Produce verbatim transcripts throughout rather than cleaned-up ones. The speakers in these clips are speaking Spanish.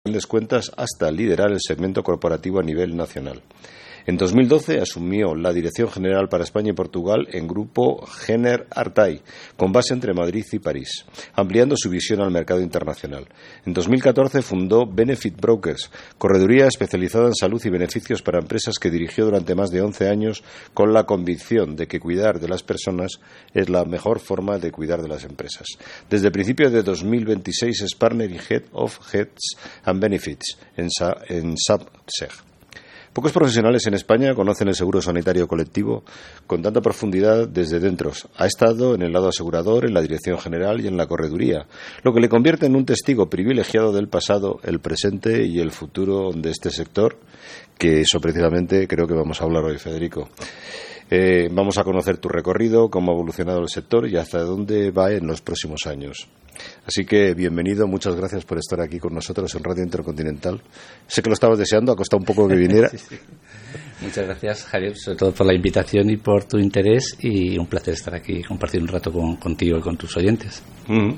grandes cuentas hasta liderar el segmento corporativo a nivel nacional. En dos mil doce asumió la Dirección General para España y Portugal en Grupo Gener Artai, con base entre Madrid y París, ampliando su visión al mercado internacional. En dos mil catorce fundó Benefit Brokers, correduría especializada en salud y beneficios para empresas que dirigió durante más de once años con la convicción de que cuidar de las personas es la mejor forma de cuidar de las empresas. Desde principios de dos mil veintiséis es Partner y Head of Heads and Benefits en, Sa- en SAPSEG. Pocos profesionales en España conocen el seguro sanitario colectivo con tanta profundidad desde dentro. Ha estado en el lado asegurador, en la dirección general y en la correduría, lo que le convierte en un testigo privilegiado del pasado, el presente y el futuro de este sector, que eso precisamente creo que vamos a hablar hoy, Federico. Eh, vamos a conocer tu recorrido, cómo ha evolucionado el sector y hasta dónde va en los próximos años. Así que bienvenido, muchas gracias por estar aquí con nosotros en Radio Intercontinental. Sé que lo estabas deseando, ha costado un poco que viniera. Sí, sí. Muchas gracias, Javier, sobre todo por la invitación y por tu interés, y un placer estar aquí y compartir un rato con, contigo y con tus oyentes. Mm-hmm.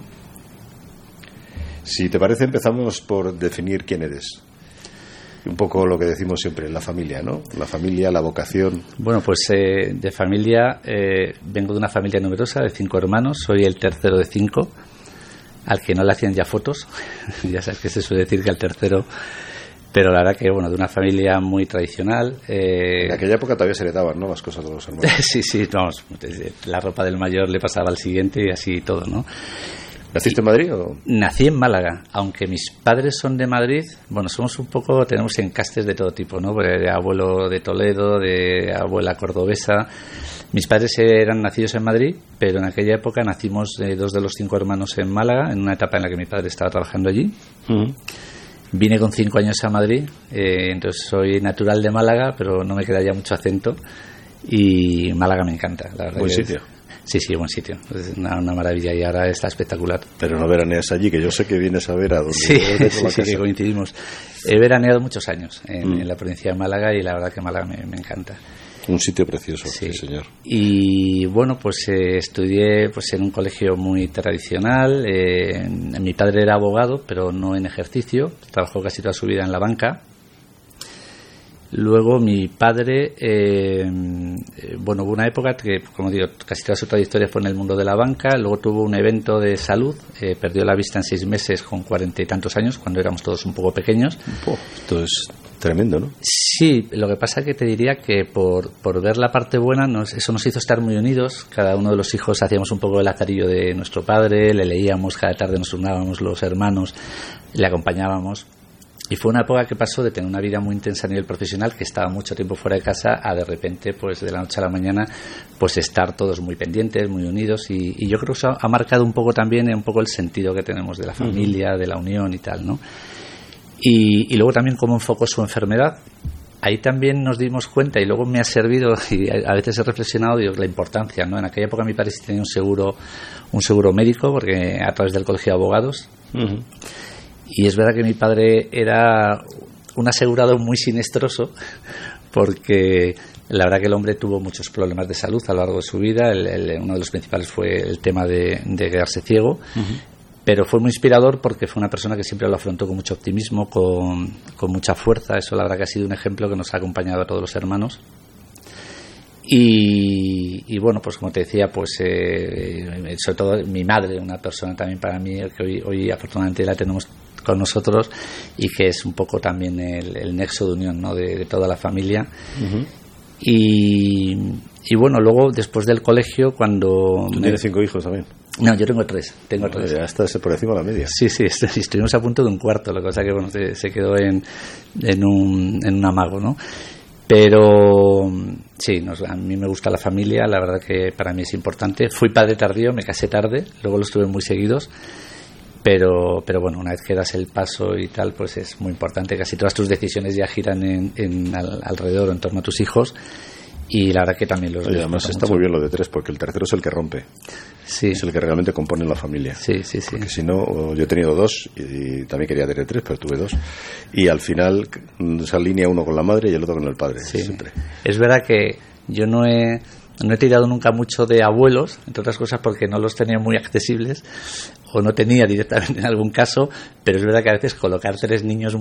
Si te parece, empezamos por definir quién eres. Un poco lo que decimos siempre, la familia, ¿no? La familia, la vocación. Bueno, pues eh, de familia, eh, vengo de una familia numerosa, de cinco hermanos, soy el tercero de cinco, al que no le hacían ya fotos, ya sabes que se suele decir que al tercero, pero la verdad que, bueno, de una familia muy tradicional. Eh... En aquella época todavía se heredaban, ¿no?, las cosas de los hermanos. Sí, sí, vamos, la ropa del mayor le pasaba al siguiente y así todo, ¿no? ¿Naciste en Madrid o...? Nací en Málaga, aunque mis padres son de Madrid. Bueno, somos un poco, tenemos encastes de todo tipo, ¿no? De abuelo de Toledo, de abuela cordobesa. Mis padres eran nacidos en Madrid, pero en aquella época nacimos eh, dos de los cinco hermanos en Málaga, en una etapa en la que mi padre estaba trabajando allí. Uh-huh. Vine con cinco años a Madrid, eh, entonces soy natural de Málaga, pero no me queda ya mucho acento. Y Málaga me encanta, la verdad. Buen que sitio. Es, Sí, sí, buen sitio. Es una, una maravilla y ahora está espectacular. Pero no veraneas allí, que yo sé que vienes a ver a donde... Sí, sí, sí, que coincidimos. He veraneado muchos años en, mm. en la provincia de Málaga y la verdad que Málaga me, me encanta. Un sitio precioso, sí, sí señor. Y bueno, pues eh, estudié pues en un colegio muy tradicional. Eh, mi padre era abogado, pero no en ejercicio. Trabajó casi toda su vida en la banca. Luego mi padre, eh, bueno, hubo una época que, como digo, casi toda su trayectoria fue en el mundo de la banca. Luego tuvo un evento de salud, eh, perdió la vista en seis meses con cuarenta y tantos años, cuando éramos todos un poco pequeños. Oh, esto es tremendo, ¿no? Sí, lo que pasa que te diría que por, por ver la parte buena, nos, eso nos hizo estar muy unidos. Cada uno de los hijos hacíamos un poco el lazarillo de nuestro padre, le leíamos, cada tarde nos turnábamos los hermanos, le acompañábamos. Y fue una época que pasó de tener una vida muy intensa a nivel profesional, que estaba mucho tiempo fuera de casa, a de repente, pues de la noche a la mañana, pues estar todos muy pendientes, muy unidos. Y, y yo creo que eso ha marcado un poco también un poco el sentido que tenemos de la familia, de la unión y tal, ¿no? Y, y luego también cómo enfocó su enfermedad. Ahí también nos dimos cuenta, y luego me ha servido, y a veces he reflexionado, digo, la importancia, ¿no? En aquella época mi padre sí tenía un seguro, un seguro médico, porque a través del colegio de abogados. Uh-huh. Y es verdad que mi padre era un asegurado muy sinestroso, porque la verdad que el hombre tuvo muchos problemas de salud a lo largo de su vida. El, el, uno de los principales fue el tema de, de quedarse ciego. Uh-huh. Pero fue muy inspirador porque fue una persona que siempre lo afrontó con mucho optimismo, con, con mucha fuerza. Eso la verdad que ha sido un ejemplo que nos ha acompañado a todos los hermanos. Y, y bueno, pues como te decía, pues eh, sobre todo mi madre, una persona también para mí que hoy, hoy afortunadamente la tenemos con nosotros y que es un poco también el, el nexo de unión, ¿no?, de, de toda la familia. Uh-huh. y, y bueno, luego después del colegio, cuando... ¿Tú tienes cinco hijos también? No, yo tengo tres. Tengo tres. Ya estás por encima de la media. Sí, sí, estuvimos a punto de un cuarto, lo que pasa que bueno, se, se quedó en, en, un, en un amago, ¿no? Pero sí, nos, a mí me gusta la familia, la verdad que para mí es importante. Fui padre tardío, me casé tarde, luego los tuve muy seguidos, pero pero bueno, una vez que das el paso y tal, pues es muy importante. Casi todas tus decisiones ya giran en, en al, alrededor, en torno a tus hijos. Y la verdad que también los... Oye, además está mucho. Muy bien lo de tres, porque el tercero es el que rompe. Sí. Es el que realmente compone la familia. Sí, sí, sí. Porque si no, yo he tenido dos y, y también quería tener tres, pero tuve dos. Y al final se alinea uno con la madre y el otro con el padre. Sí. Siempre. Es verdad que yo no he... No he tirado nunca mucho de abuelos, entre otras cosas porque no los tenía muy accesibles o no tenía directamente en algún caso, pero es verdad que a veces colocar tres niños